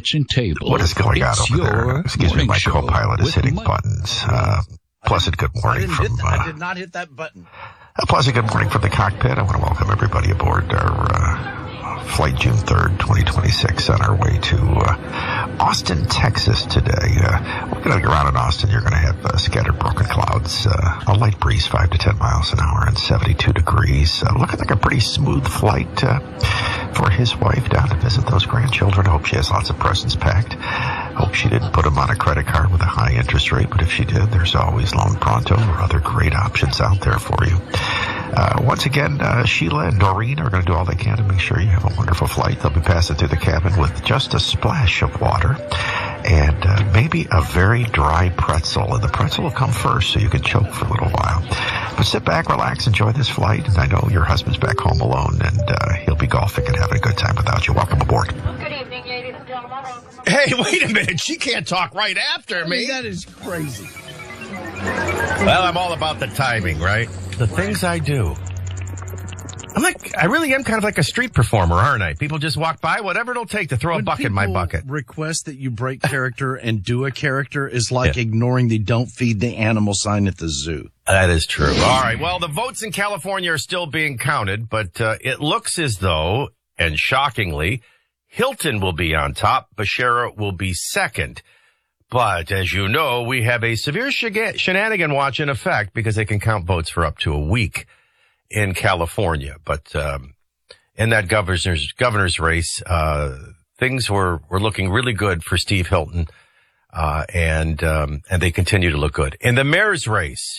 kitchen table. What is going on It's over there? your Excuse me, morning my show co-pilot is with hitting Mike. buttons. Pleasant good morning I did not hit that button. A pleasant good morning from the cockpit. I want to welcome everybody aboard our flight June 3rd, 2026, on our way to Austin, Texas today. We're going to get around in Austin. You're going to have scattered broken clouds, a light breeze, 5 to 10 miles an hour, and 72 degrees. Looking like a pretty smooth flight for his wife down to visit those grandchildren. I hope she has lots of presents packed. Hope she didn't put them on a credit card with a high interest rate, but if she did, there's always Loan Pronto or other great options out there for you. Once again, Sheila and Noreen are going to do all they can to make sure you have a wonderful flight. They'll be passing through the cabin with just a splash of water and maybe a very dry pretzel. And the pretzel will come first, so you can choke for a little while. But sit back, relax, enjoy this flight. And I know your husband's back home alone, and he'll be golfing and having a good time without you. Welcome aboard. Good evening, ladies and gentlemen. Hey, wait a minute. She can't talk right after me. That is crazy. Well, I'm all about the timing, right? The things I do. I really am kind of like a street performer, aren't I? People just walk by, whatever it'll take to throw a bucket in my bucket. Request that you break character and do a character is like ignoring the don't feed the animal sign at the zoo. That is true. All right. Well, the votes in California are still being counted, but it looks as though, and shockingly, Hilton will be on top. Bashara will be second. But as you know, we have a severe shenanigan watch in effect because they can count votes for up to a week in California. But in that governor's race, things were looking really good for Steve Hilton, and they continue to look good. In the mayor's race,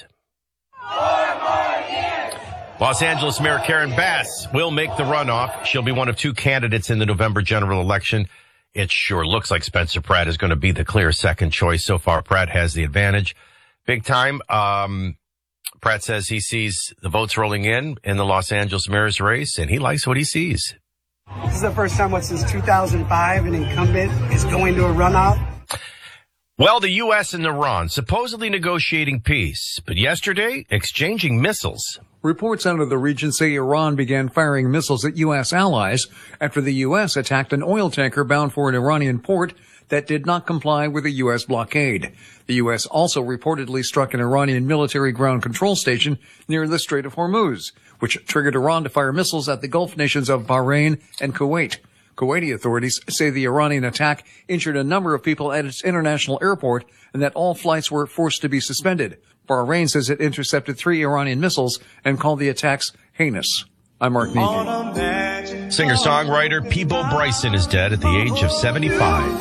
Los Angeles Mayor Karen Bass will make the runoff. She'll be one of two candidates in the November general election. It sure looks like Spencer Pratt is going to be the clear second choice. So far, Pratt has the advantage. Big time. Pratt says he sees the votes rolling in the Los Angeles mayor's race, and he likes what he sees. This is the first time since 2005 an incumbent is going to a runoff. Well, the U.S. and Iran supposedly negotiating peace, but yesterday exchanging missiles. Reports out of the region say Iran began firing missiles at U.S. allies after the U.S. attacked an oil tanker bound for an Iranian port that did not comply with a U.S. blockade. The U.S. also reportedly struck an Iranian military ground control station near the Strait of Hormuz, which triggered Iran to fire missiles at the Gulf nations of Bahrain and Kuwait. Kuwaiti authorities say the Iranian attack injured a number of people at its international airport and that all flights were forced to be suspended. Bahrain says it intercepted 3 Iranian missiles and called the attacks heinous. I'm Mark Neal. Singer-songwriter Peabo Bryson is dead at the age of 75.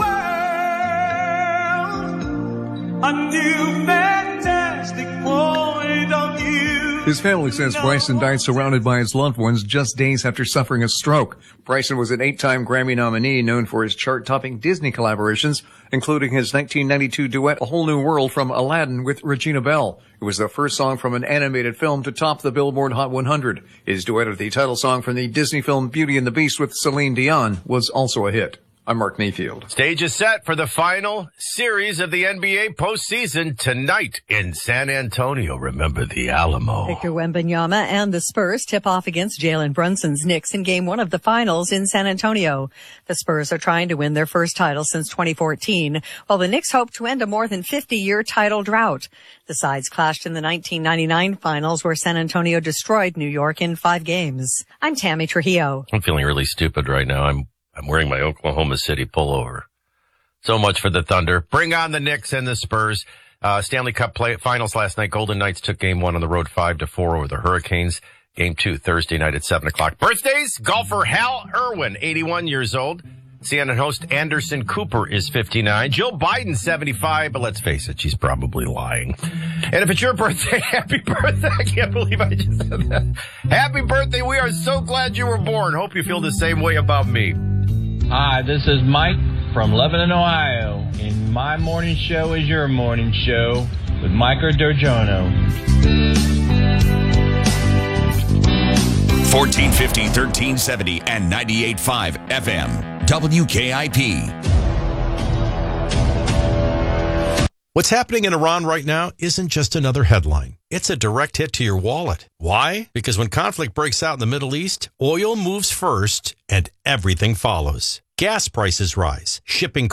A new fantastic point of view. His family says Bryson died surrounded by his loved ones just days after suffering a stroke. Bryson was an 8-time Grammy nominee known for his chart-topping Disney collaborations, including his 1992 duet A Whole New World from Aladdin with Regina Bell. It was the first song from an animated film to top the Billboard Hot 100. His duet of the title song from the Disney film Beauty and the Beast with Celine Dion was also a hit. I'm Mark Mayfield. Stage is set for the final series of the NBA postseason tonight in San Antonio. Remember the Alamo. Victor Wembanyama and the Spurs tip off against Jalen Brunson's Knicks in Game 1 of the finals in San Antonio. The Spurs are trying to win their first title since 2014, while the Knicks hope to end a more than 50-year title drought. The sides clashed in the 1999 finals where San Antonio destroyed New York in 5 games. I'm Tammy Trujillo. I'm feeling really stupid right now. I'm wearing my Oklahoma City pullover. So much for the Thunder. Bring on the Knicks and the Spurs. Stanley Cup finals last night. Golden Knights took Game 1 on the road 5-4 over the Hurricanes. Game 2 Thursday night at 7 o'clock. Birthdays, golfer Hal Irwin, 81 years old. CNN host Anderson Cooper is 59. Jill Biden, 75, but let's face it, she's probably lying. And if it's your birthday, happy birthday. I can't believe I just said that. Happy birthday. We are so glad you were born. Hope you feel the same way about me. Hi, this is Mike from Lebanon, Ohio. And my morning show is your morning show with Micah Durjono. 1450, 1370, and 98.5 FM. WKIP. What's happening in Iran right now isn't just another headline. It's a direct hit to your wallet. Why? Because when conflict breaks out in the Middle East, oil moves first and everything follows. Gas prices rise, shipping